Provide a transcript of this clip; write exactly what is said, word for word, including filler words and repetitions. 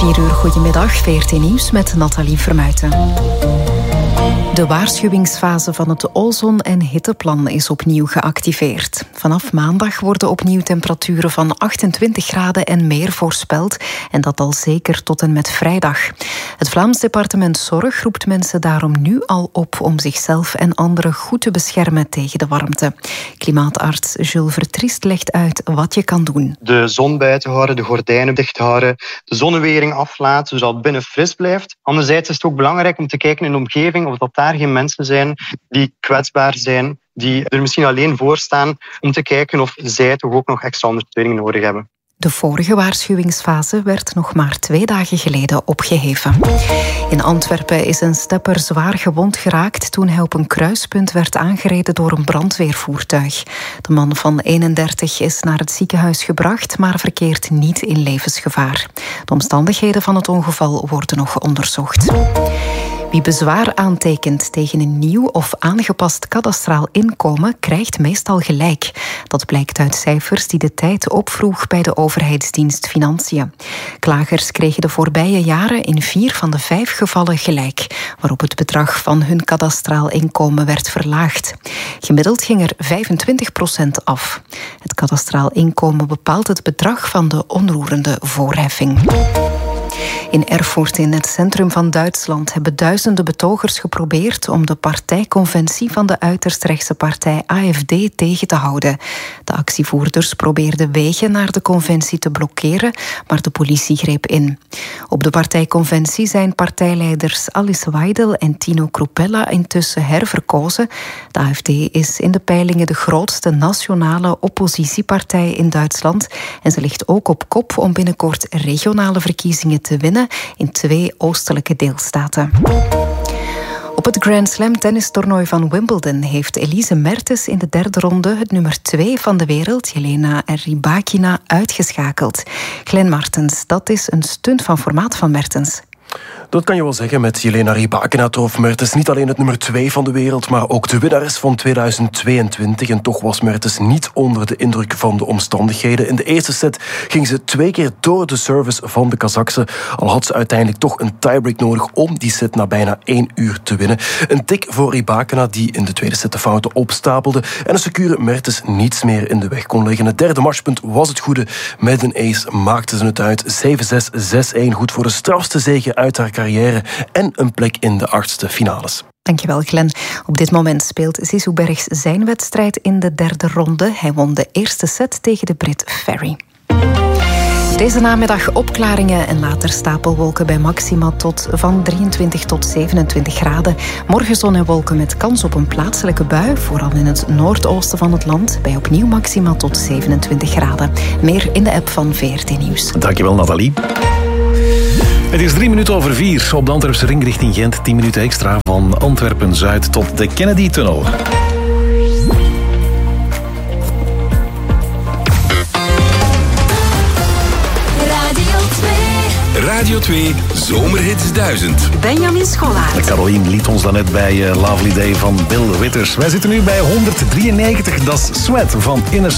vier uur, goedemiddag, V R T Nieuws met Nathalie Vermuijten. De waarschuwingsfase van het ozon- en hitteplan is opnieuw geactiveerd. Vanaf maandag worden opnieuw temperaturen van achtentwintig graden en meer voorspeld. En dat al zeker tot en met vrijdag. Het Vlaams Departement Zorg roept mensen daarom nu al op om zichzelf en anderen goed te beschermen tegen de warmte. Klimaatarts Jules Vertriest legt uit wat je kan doen. De zon buiten houden, de gordijnen dicht houden, de zonnewering aflaten, zodat het binnen fris blijft. Anderzijds is het ook belangrijk om te kijken in de omgeving of dat daar geen mensen zijn die kwetsbaar zijn, die er misschien alleen voor staan, om te kijken of zij toch ook nog extra ondersteuning nodig hebben. De vorige waarschuwingsfase werd nog maar twee dagen geleden opgeheven. In Antwerpen is een stepper zwaar gewond geraakt toen hij op een kruispunt werd aangereden door een brandweervoertuig. De man van eenendertig is naar het ziekenhuis gebracht, maar verkeert niet in levensgevaar. De omstandigheden van het ongeval worden nog onderzocht. Wie bezwaar aantekent tegen een nieuw of aangepast kadastraal inkomen, krijgt meestal gelijk. Dat blijkt uit cijfers die de Tijd opvroeg bij de overheidsdienst Financiën. Klagers kregen de voorbije jaren in vier van de vijf gevallen gelijk, waarop het bedrag van hun kadastraal inkomen werd verlaagd. Gemiddeld ging er vijfentwintig procent af. Het kadastraal inkomen bepaalt het bedrag van de onroerende voorheffing. In Erfurt, in het centrum van Duitsland, hebben duizenden betogers geprobeerd om de partijconventie van de uiterst rechtse partij A F D tegen te houden. De actievoerders probeerden wegen naar de conventie te blokkeren, maar de politie greep in. Op de partijconventie zijn partijleiders Alice Weidel en Tino Kruppella intussen herverkozen. De A F D is in de peilingen de grootste nationale oppositiepartij in Duitsland en ze ligt ook op kop om binnenkort regionale verkiezingen te winnen in twee oostelijke deelstaten. Op het Grand Slam tennistoernooi van Wimbledon heeft Elise Mertens in de derde ronde het nummer twee van de wereld, Jelena Rybakina, uitgeschakeld. Glenn Martens, dat is een stunt van formaat van Mertens. Dat kan je wel zeggen. Met Jelena Rybakina trof Mertens niet alleen het nummer twee van de wereld, maar ook de winnares van tweeduizend tweeëntwintig. En toch was Mertens niet onder de indruk van de omstandigheden. In de eerste set ging ze twee keer door de service van de Kazachse. Al had ze uiteindelijk toch een tiebreak nodig om die set na bijna één uur te winnen. Een tik voor Rybakina, die in de tweede set de fouten opstapelde en een secure Mertens niets meer in de weg kon leggen. Het derde matchpunt was het goede. Met een ace maakte ze het uit. zeven zes, zes-een. Goed voor de strafste zege uit haar carrière en een plek in de achtste finales. Dankjewel, Glenn. Op dit moment speelt Zizou Bergs zijn wedstrijd in de derde ronde. Hij won de eerste set tegen de Brit Ferry. Deze namiddag opklaringen en later stapelwolken bij maxima tot van drieëntwintig tot zevenentwintig graden. Morgen zon en wolken met kans op een plaatselijke bui, vooral in het noordoosten van het land, bij opnieuw maxima tot zevenentwintig graden. Meer in de app van V R T Nieuws. Dankjewel, Nathalie. Het is drie minuten over vier op de Antwerpse ring richting Gent. Tien minuten extra van Antwerpen-Zuid tot de Kennedy-tunnel. Radio twee Zomerhits duizend. Benjamin Scholaert. Caroline liet ons daarnet bij uh, Lovely Day van Bill Withers. Wij zitten nu bij honderddrieënnegentig. Dat is Sweat van Inner